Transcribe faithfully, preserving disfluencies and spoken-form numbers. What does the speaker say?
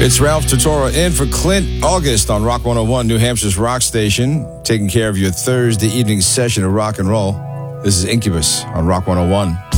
It's Ralph Totoro in for Clint August on Rock one oh one, New Hampshire's rock station, taking care of your Thursday evening session of rock and roll. This is Incubus on Rock one oh one.